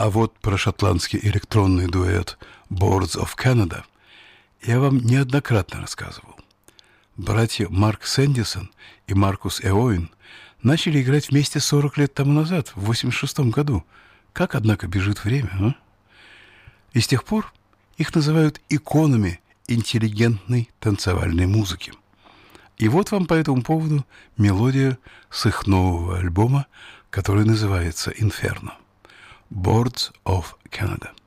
А вот про шотландский электронный дуэт Boards of Canada я вам неоднократно рассказывал. Братья Марк Сэндисон и Маркус Эоин начали играть вместе 40 лет тому назад, в 1986 году. Как, однако, бежит время, а? И с тех пор их называют иконами интеллигентной танцевальной музыки. И вот вам по этому поводу мелодия с их нового альбома, который называется «Inferno» – «Boards of Canada».